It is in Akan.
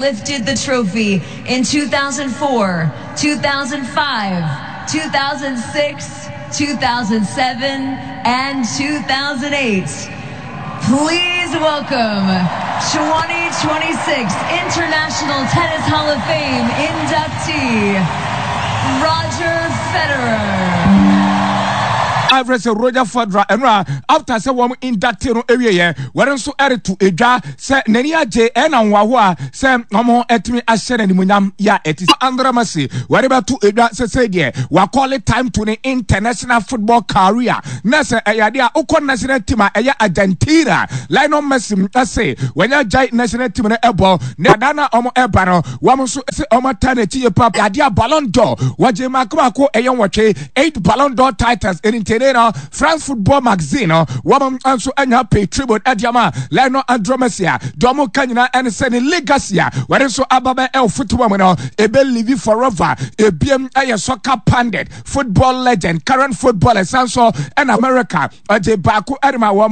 lifted the trophy in 2004, 2005, 2006, 2007, and 2008. Please welcome 2026 International Tennis Hall of Fame inductee, Roger Federer. Average Roger Federer and after say one inductee no area where so added to Edra say Nenia J and Wawa say Momo etimi ashen and munyam ya etis Andramasi whatever to Edra say there we call it time to the international football career Nasa Ayadia Ukon national team aya Argentina Lionel Messi say when you giant national team na ebo Nadana omo ebano wamusu say omo tane ti pap yadia Ballon d'Or waje makako eyon wache 8 Ballon d'Or titles in France Football Magazine woman also anya pay tribute adiama Lionel Andromesia domo kanyina and send legacy where so ababa el football no ebe live forever ebiem aye soccer pundit football legend current footballer sanso in America aje baku adima